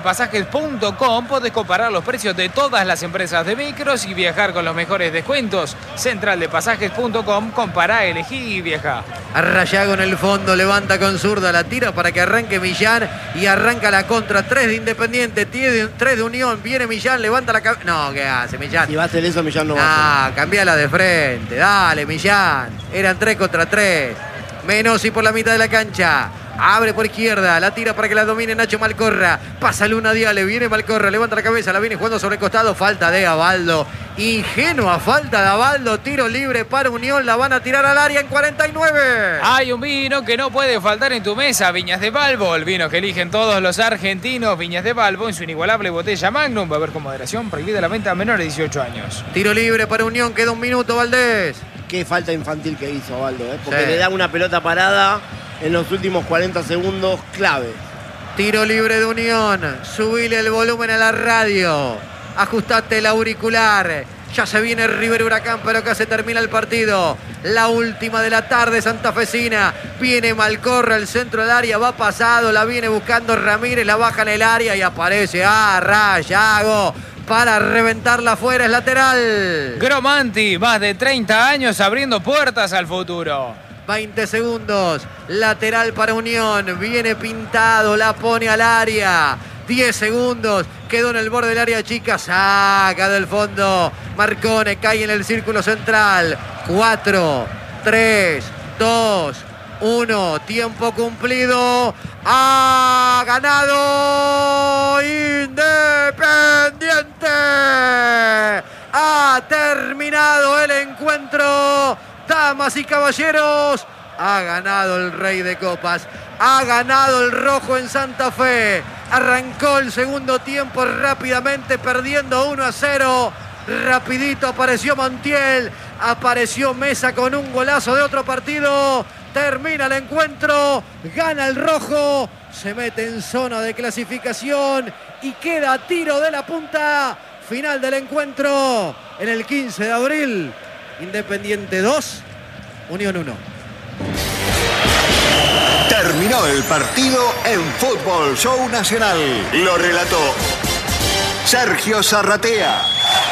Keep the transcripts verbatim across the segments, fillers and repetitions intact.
Pasajes punto com podés comparar los precios de todas las empresas de micros y viajar con los mejores descuentos. Central de pasajes punto com, compará, elegí y viaja. Arrayago en el fondo, levanta con zurda, la tira para que arranque Millán y arranca la contra. Tres de Independiente, tres de Unión, viene Millán, levanta la cabeza. No, ¿qué hace Millán? Si va a hacer eso, Millán no va a Ah, hacer. cambiala de frente, dale Millán. Eran tres contra tres. Menossi por la mitad de la cancha. Abre por izquierda, la tira para que la domine Nacho Malcorra. Pasa Luna Diale, viene Malcorra, levanta la cabeza, la viene jugando sobre el costado. Falta de Abaldo. Ingenua falta de Abaldo. Tiro libre para Unión, la van a tirar al área en cuarenta y nueve. Hay un vino que no puede faltar en tu mesa, Viñas de Balbo. El vino que eligen todos los argentinos, Viñas de Balbo, en su inigualable botella Magnum. Va a haber con moderación, prohibida la venta a menores de dieciocho años. Tiro libre para Unión, queda un minuto, Valdés. Qué falta infantil que hizo Abaldo, ¿eh? Porque Sí. le da una pelota parada en los últimos cuarenta segundos, clave. Tiro libre de Unión. Subile el volumen a la radio. Ajustate el auricular. Ya se viene River Huracán, pero acá se termina el partido. La última de la tarde santafesina. Viene Malcorra, el centro del área, va pasado, la viene buscando Ramírez, la baja en el área y aparece Arrayago para reventarla afuera, es lateral. Gromanti, más de treinta años abriendo puertas al futuro. veinte segundos, lateral para Unión, viene Pintado, la pone al área. diez segundos, quedó en el borde del área chica, saca del fondo. Marcone cae en el círculo central. cuatro, tres, dos, uno, tiempo cumplido. Ha ganado Independiente. Ha terminado el encuentro. Damas y caballeros, ha ganado el Rey de Copas, ha ganado el rojo en Santa Fe. Arrancó el segundo tiempo rápidamente, perdiendo uno a cero. Rapidito apareció Montiel, apareció Mesa con un golazo de otro partido. Termina el encuentro, gana el rojo, se mete en zona de clasificación y queda a tiro de la punta. Final del encuentro en el quince de abril. Independiente dos, Unión uno. Terminó el partido en Fútbol Show Nacional. Lo relató Sergio Zarratea.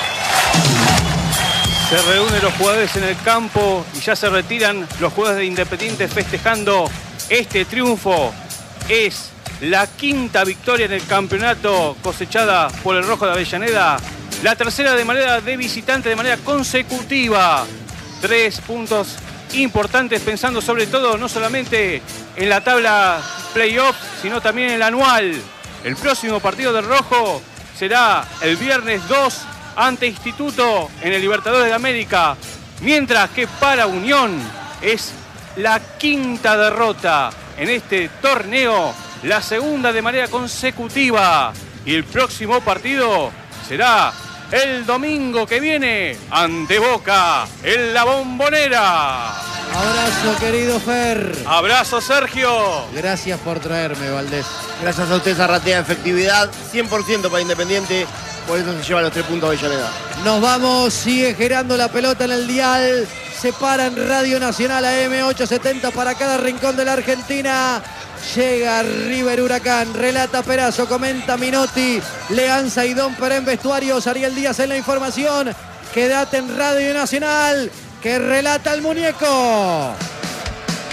Se reúnen los jugadores en el campo y ya se retiran los jugadores de Independiente festejando este triunfo. Es la quinta victoria en el campeonato cosechada por el Rojo de Avellaneda. La tercera de manera de visitante de manera consecutiva. Tres puntos importantes pensando sobre todo no solamente en la tabla playoff, sino también en el anual. El próximo partido del Rojo será el viernes dos ante Instituto en el Libertadores de América. Mientras que para Unión es la quinta derrota en este torneo, la segunda de manera consecutiva. Y el próximo partido será el domingo que viene ante Boca en la Bombonera. Abrazo, querido Fer. Abrazo, Sergio. Gracias por traerme, Valdés. Gracias a usted, Zarratea. Efectividad cien por ciento para Independiente. Por eso se lleva los tres puntos Avellaneda. Nos vamos, sigue girando la pelota en el dial. Se para en Radio Nacional A M ochocientos setenta para cada rincón de la Argentina. Llega River Huracán, relata Perazo, comenta Minotti, Leanza y Don Perén vestuarios, Ariel Díaz en la información. Quédate en Radio Nacional, que relata el muñeco.